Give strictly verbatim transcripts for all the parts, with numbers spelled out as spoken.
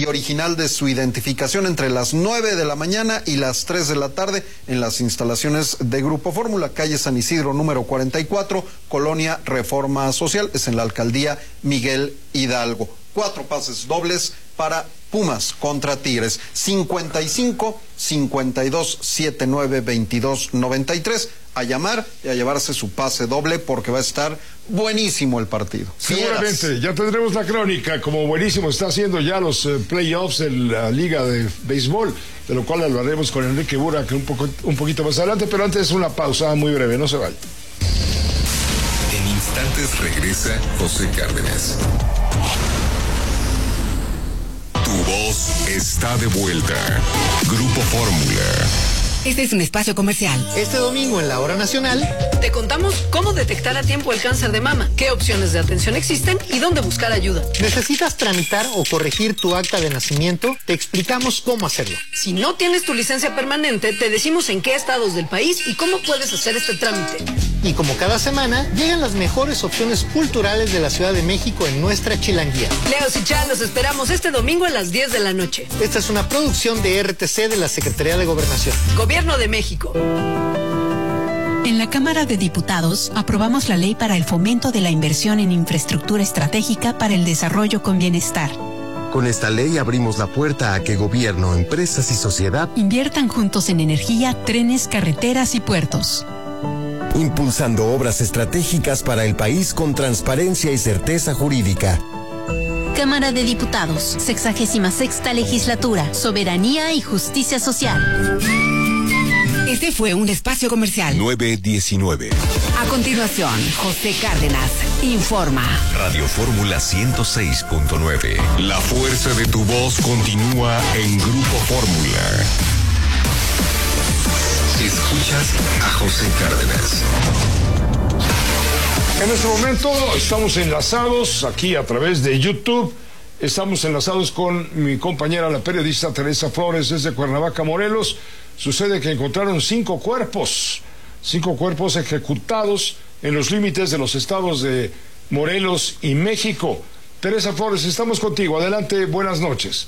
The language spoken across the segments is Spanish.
y original de su identificación entre las nueve de la mañana y las tres de la tarde en las instalaciones de Grupo Fórmula, calle San Isidro número cuarenta y cuatro, Colonia Reforma Social, es en la alcaldía Miguel Hidalgo. Cuatro pases dobles para Pumas contra Tigres, cincuenta y cinco, cincuenta y dos, setenta y nueve, veintidós, noventa y tres, a llamar y a llevarse su pase doble porque va a estar buenísimo el partido. Seguramente, Fieras. Ya tendremos la crónica, como buenísimo está haciendo ya los eh, playoffs de la Liga de Béisbol, de lo cual hablaremos con Enrique Burak un, poco, un poquito más adelante, pero antes una pausa muy breve, no se vaya. En instantes regresa José Cárdenas. Tu voz está de vuelta. Grupo Fórmula. Este es un espacio comercial. Este domingo en la Hora Nacional te contamos cómo detectar a tiempo el cáncer de mama, qué opciones de atención existen y dónde buscar ayuda. ¿Necesitas tramitar o corregir tu acta de nacimiento? Te explicamos cómo hacerlo. Si no tienes tu licencia permanente, te decimos en qué estados del país y cómo puedes hacer este trámite. Y como cada semana, llegan las mejores opciones culturales de la Ciudad de México en nuestra chilanguía. Leos y Chan, los esperamos este domingo a las diez de la noche. Esta es una producción de R T C de la Secretaría de Gobernación. Gobierno de México. En la Cámara de Diputados aprobamos la ley para el fomento de la inversión en infraestructura estratégica para el desarrollo con bienestar. Con esta ley abrimos la puerta a que gobierno, empresas y sociedad inviertan juntos en energía, trenes, carreteras y puertos. Impulsando obras estratégicas para el país con transparencia y certeza jurídica. Cámara de Diputados, sexagésima sexta legislatura, soberanía y justicia social. Este fue un espacio comercial. nueve diecinueve. A continuación, José Cárdenas informa. Radio Fórmula ciento seis punto nueve. La fuerza de tu voz continúa en Grupo Fórmula. Escuchas a José Cárdenas. En este momento estamos enlazados aquí a través de YouTube. Estamos enlazados con mi compañera, la periodista Teresa Flores, desde Cuernavaca, Morelos. Sucede que encontraron cinco cuerpos, cinco cuerpos ejecutados en los límites de los estados de Morelos y México. Teresa Flores, estamos contigo. Adelante, buenas noches.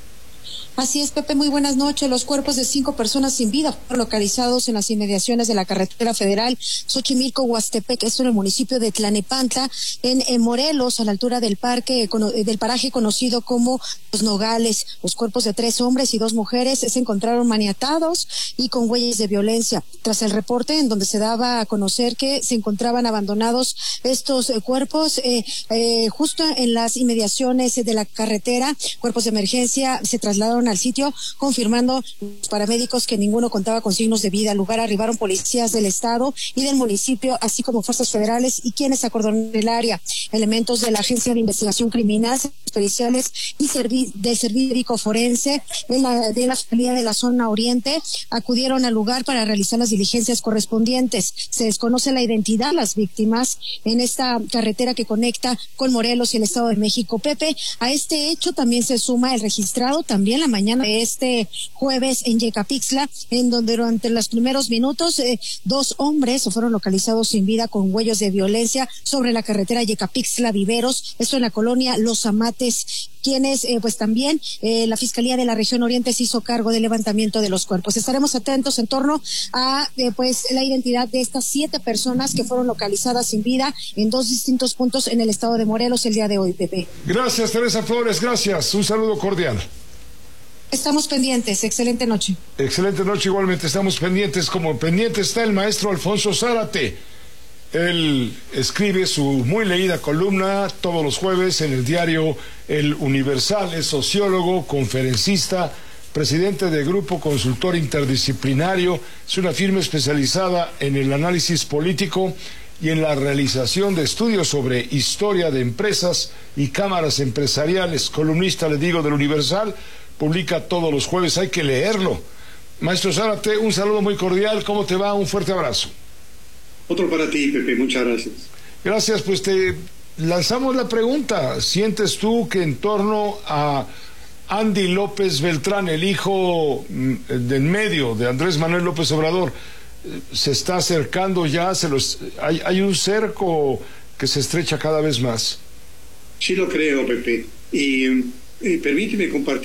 Así es, Pepe, muy buenas noches. Los cuerpos de cinco personas sin vida fueron localizados en las inmediaciones de la carretera federal Xochimilco-Huastepec, esto en el municipio de Tlanepantla, en, en Morelos, a la altura del parque del paraje conocido como Los Nogales. Los cuerpos de tres hombres y dos mujeres se encontraron maniatados y con huellas de violencia. Tras el reporte en donde se daba a conocer que se encontraban abandonados estos eh, cuerpos eh, eh, justo en las inmediaciones de la carretera, cuerpos de emergencia se trasladaron al sitio, confirmando los paramédicos que ninguno contaba con signos de vida. Al lugar arribaron policías del estado y del municipio, así como fuerzas federales y quienes acordonaron el área. Elementos de la Agencia de Investigación Criminal, periciales y servi del Servicio Médico Forense de la, de la Fiscalía de la Zona Oriente acudieron al lugar para realizar las diligencias correspondientes. Se desconoce la identidad de las víctimas en esta carretera que conecta con Morelos y el Estado de México. Pepe, a este hecho también se suma el registrado también la mañana de este jueves en Yecapixtla, en donde durante los primeros minutos eh, dos hombres fueron localizados sin vida con huellas de violencia sobre la carretera Yecapixtla-Viveros, esto en la colonia Los Amates, quienes eh, pues también eh, la Fiscalía de la Región Oriente se hizo cargo del levantamiento de los cuerpos. Estaremos atentos en torno a eh, pues la identidad de estas siete personas que fueron localizadas sin vida en dos distintos puntos en el estado de Morelos el día de hoy, Pepe. Gracias, Teresa Flores, gracias. Un saludo cordial. Estamos pendientes, excelente noche. Excelente noche, igualmente estamos pendientes, como pendiente está el maestro Alfonso Zárate. Él escribe su muy leída columna todos los jueves en el diario El Universal, es sociólogo, conferencista, presidente de Grupo Consultor Interdisciplinario, es una firma especializada en el análisis político y en la realización de estudios sobre historia de empresas y cámaras empresariales, columnista, le digo, del Universal, publica todos los jueves, hay que leerlo. Maestro Zárate, un saludo muy cordial, ¿cómo te va? Un fuerte abrazo. Otro para ti, Pepe, muchas gracias. Gracias, pues te lanzamos la pregunta, ¿sientes tú que en torno a Andy López Beltrán, el hijo del medio de Andrés Manuel López Obrador, se está acercando ya, se los, hay, hay un cerco que se estrecha cada vez más? Sí lo creo, Pepe, y, y permíteme compartir